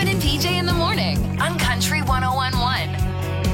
Robin and PJ in the morning on Country 101.1.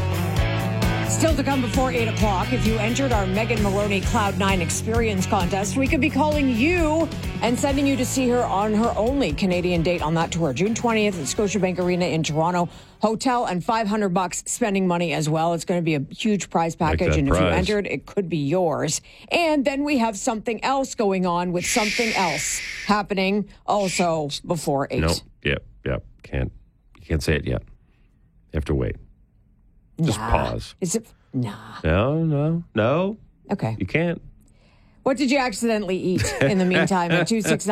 Still to come before 8 o'clock. If you entered our Megan Maloney Cloud9 Experience contest, we could be calling you and sending you to see her on her only Canadian date on that tour. June 20th at Scotiabank Arena in Toronto. Hotel and $500 spending money as well. It's going to be a huge prize package. And if you entered, it could be yours. And then we have something else going on with something else happening also before 8. Nope. Yep. You can't say it yet. You have to wait. Just pause. Is it? Nah. No. Okay. You can't. What did you accidentally eat in the meantime at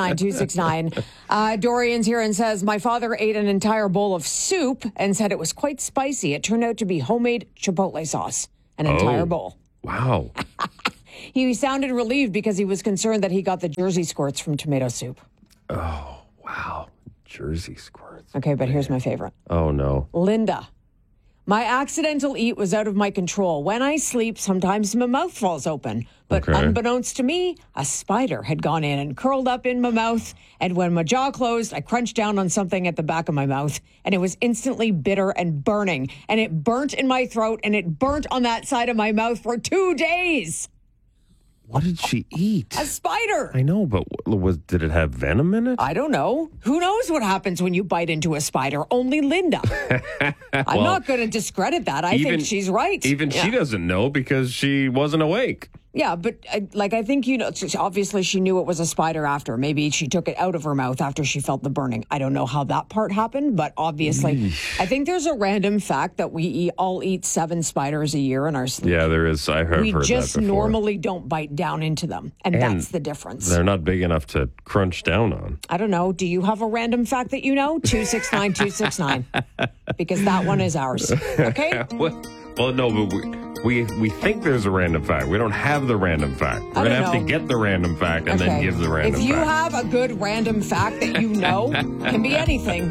269-269? Dorian's here and says, my father ate an entire bowl of soup and said it was quite spicy. It turned out to be homemade Chipotle sauce. An entire bowl. Wow. He sounded relieved because he was concerned that he got the Jersey squirts from tomato soup. Oh, wow. Jersey squirts. Okay, but here's my favorite. Oh, no. Linda. My accidental eat was out of my control. When I sleep, sometimes my mouth falls open. But unbeknownst to me, a spider had gone in and curled up in my mouth. And when my jaw closed, I crunched down on something at the back of my mouth. And it was instantly bitter and burning. And it burnt in my throat, and it burnt on that side of my mouth for 2 days. What did she eat? A spider. I know, but did it have venom in it? I don't know. Who knows what happens when you bite into a spider? Only Linda. I'm not going to discredit that. I think she's right. Even she doesn't know because she wasn't awake. Yeah, but I think, obviously she knew it was a spider after. Maybe she took it out of her mouth after she felt the burning. I don't know how that part happened, but obviously I think there's a random fact that we all eat 7 spiders a year in our sleep. Yeah, there is. I've heard that before. We just normally don't bite down into them, and that's the difference. They're not big enough to crunch down on. I don't know. Do you have a random fact that you know? 269-269. Because that one is ours. Okay? Well, no, but we think there's a random fact. We don't have the random fact. We're going to have to get the random fact and then give the random fact. If you have a good random fact that you know, can be anything,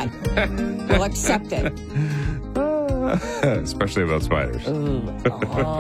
269-269. We'll accept it. Especially about spiders.